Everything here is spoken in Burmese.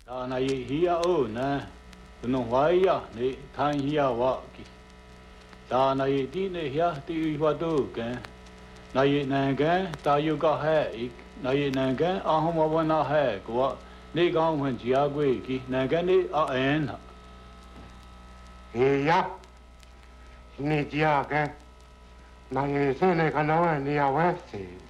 ဒါနာရီဟီယာအိုနန်ဘနဝိုင်ယာနေထိုင်ဟီယာဝကီဒါနာရီဒီနေဟျာတီဝတ်တုကန်နာရီနန်ကန်တာယုကဟဲနာရီနန်ကန်အဟမဝနာဟဲကွာနေကောင်းဝင်ကြီးအကွေကီနန်ကန်နေအန်ဟေးယာနေကြီးအကန်နာရီစနေကနောနေရဝဲစီ